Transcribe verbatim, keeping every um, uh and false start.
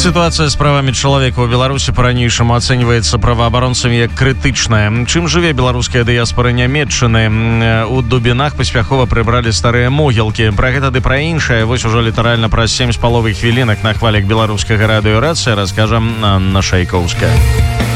Ситуация с правами человека у Беларуси по-ранейшаму ацэньваецца праваабаронцамі як крытычная. Чым жыве беларуская дыяспора Нямецчыны? У Дубінах паспяхова прыбралі старыя могілкі. Пра гэта ды пра іншае вось ужо літаральна праз сем з паловай хвілінак на хвалях беларускага радыёрацыя раскажам Анна Шайкоўская.